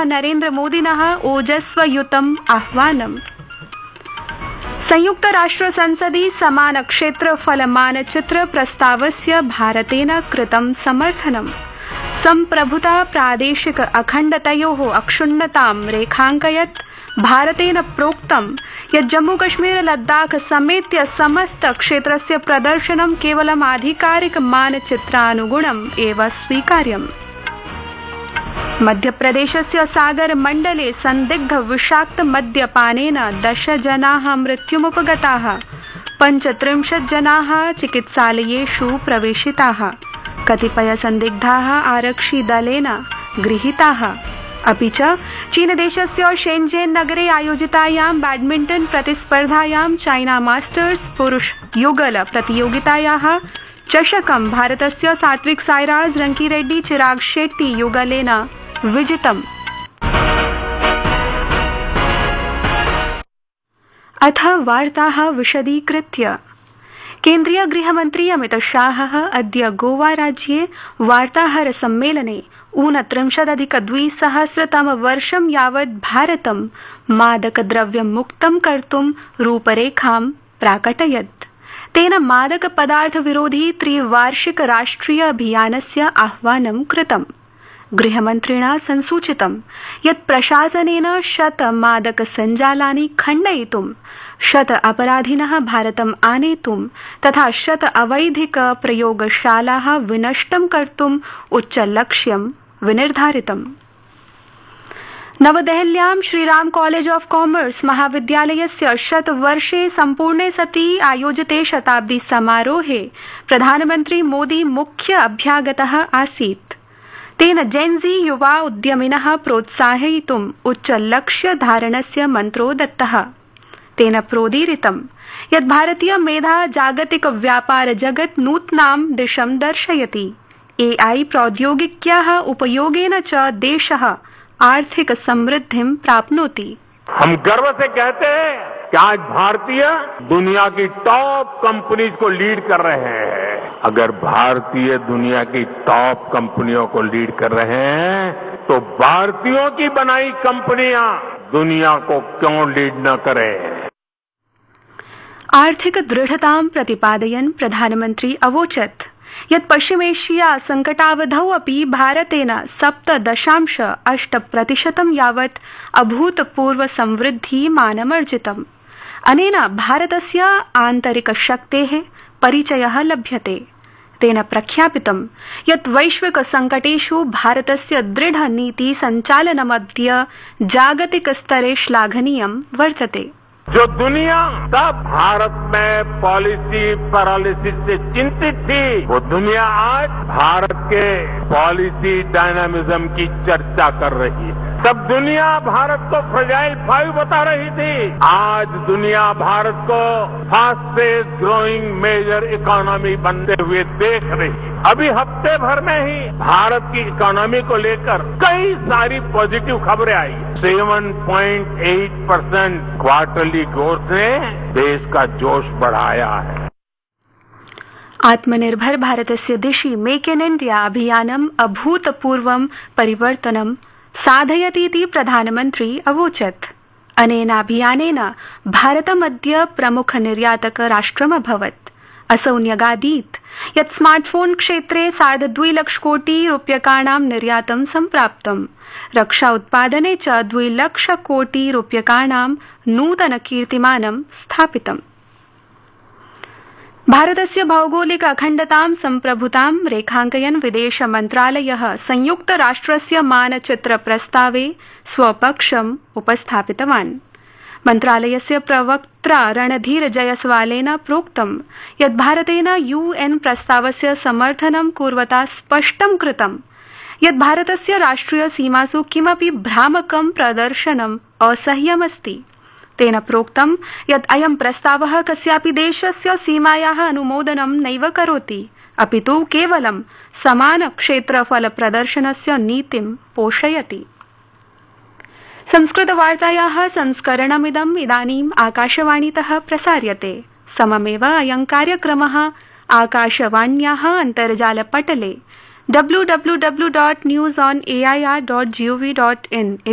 नरेन्द्रमोदिनः ओजस्वयुतम् आह्वानम्। संयुक्तराष्ट्रसंसदि समानक्षेत्रफलमानचित्र प्रस्तावस्य भारतेन कृतं समर्थनम्। सम्प्रभुता प्रादेशिक अखण्डतयोः अक्षुण्णतां रेखाङ्कयत् भारतेन प्रोक्तं यत् जम्मूकश्मीर लद्दाख समेत्य समस्त क्षेत्रस्य प्रदर्शनं केवलम् आधिकारिक मानचित्रानुगुणम् एव स्वीकार्यम्। मध्यप्रदेशस्य सागर मण्डले संदिग्ध विषाक्त मद्यपानेन 10 जनाः मृत्युमुपगताः, 35 जनाः चिकित्सालयेषु प्रवेशिताः, कतिपय संदिग्धाः आरक्षिदलेन गृहीताः। अपि च चीनदेशस्य शेन्जेन् नगरे आयोजितायां बैडमिण्टन प्रतिस्पर्धायां चाइना मास्टर्स पुरुष युगल प्रतियोगितायाः चषकं भारतस्य सात्विक साईराज रंकीरेड्डी चिराग शेट्टी युगलेन विजितम्। अथ वार्ताः विशदीकृत्य। केन्द्रीय गृहमन्त्री अमित शाहः अद्य गोवा राज्ये वार्ताहर सम्मेलने 29-2000 यावत् भारतं मादकद्रव्यमुक्तं कर्तुं रूपरेखां प्राकटयत्। तेन मादक पदार्थ विरोधी त्रिवार्षिक राष्ट्रिय अभियानस्य आह्वानं कृतम्। गृहमन्त्रिणा संसूचितं यत् प्रशासनेन 100 मादक सञ्जालानि खण्डयितुं, 100 अपराधिनः भारतम् आनेतुं तथा 100 अवैधिक प्रयोगशालाः विनष्टं कर्तुम् उच्चलक्ष्यं विनिर्धारितम्। नवदेहल्यां श्रीराम कॉलेज ऑफ कॉमर्स महाविद्यालयस्य 100 वर्षे सम्पूर्णे सति आयोजिते शताब्दी समारोहे प्रधानमन्त्री मोदी मुख्य अभ्यागतः आसीत्। तेन जेन्जी युवा उद्यमिनः प्रोत्साहयितुम् उच्चलक्ष्य धारणस्य मन्त्रो दत्तः। तेन प्रोदीरितं यत् भारतीय मेधा जागतिक व्यापार जगत् नूतनां दिशं दर्शयति। AI प्रौद्योगिक्याः उपयोगेन च देशः आर्थिक समृद्धिं प्राप्नोति। हम गर्व से कहते हैं कि आज भारतीय दुनिया की टॉप कंपनीज को लीड कर रहे हैं। अगर भारतीय दुनिया की टॉप कंपनियों को लीड कर रहे हैं तो भारतीयों की बनाई कंपनियां दुनिया को क्यों लीड न करें। आर्थिक दृढ़तां प्रतिपादयन् प्रधानमन्त्री अवोचत् यत् पश्चिमेशिया संकटावधौ अपि भारतेन 7.8% यावत् अभूतपूर्व समृद्धिमानमर्जितम्। अनेन भारतस्य आन्तरिक शक्तेः परिचयः लभ्यते। तेन प्रख्यापितं यत् वैश्विक संकटेषु भारतस्य दृढ़ नीति संचालनमद्य जागतिक स्तरे श्लाघनीयं वर्तते। जो दुनिया तब भारत में पॉलिसी पैरालिसिस से चिंतित थी, वो दुनिया आज भारत के पॉलिसी डायनामिज्म की चर्चा कर रही है। तब दुनिया भारत को फ्रेजाइल 5 बता रही थी, आज दुनिया भारत को फास्टेस्ट ग्रोइंग मेजर इकोनॉमी बनते हुए देख रही है। अभी हफ्ते भर में ही भारत की इकोनॉमी को लेकर कई सारी पॉजिटिव खबरें आई। 7.8% क्वार्टरली ग्रोथ ने देश का जोश बढ़ाया है। आत्मनिर्भर भारतस्य दिशि मेक इन इंडिया अभियानम् अभूतपूर्वं परिवर्तनं साधयतीति प्रधानमन्त्री अवोचत्। अनेनाभियानेन भारतमद्य प्रमुख निर्यातक राष्ट्रमभवत्। असौ न्यगादीत् यत् स्मार्टफोन क्षेत्रे 2.5 लाख कोटि रूप्यकाणां निर्यातं सम्प्राप्तम्। रक्षा उत्पादने च 2 लाख कोटि रूप्यकाणां नूतन कीर्तिमानं स्थापितम्। भारतस्य भौगोलिक अखण्डतां सम्प्रभुतां रेखाङ्कयन् विदेश मन्त्रालयः संयुक्त राष्ट्रस्य मानचित्र प्रस्तावे स्वपक्षम् उपस्थापितवान्। मन्त्रालयस्य प्रवक्त्रा रणधीर जयसवालेन प्रोक्तं यत् भारतेन UN प्रस्तावस्य समर्थनं कुर्वता स्पष्टं कृतं यत् भारतस्य राष्ट्रिय सीमासु किमपि भ्रामकं प्रदर्शनम् असह्यमस्ति। तेन प्रोक्तं यत् अयं प्रस्तावः कस्यापि देशस्य सीमायाः अनुमोदनं नैव करोति, अपितु केवलं समान क्षेत्रफल प्रदर्शनस्य नीतिं पोषयति। संस्कृतवार्तायाः संस्करणमिदम् इदानीम् आकाशवाणीतः प्रसार्यते। सममेव अयं कार्यक्रमः आकाशवाण्याः अन्तर्जालपटले www.newsonair.gov.in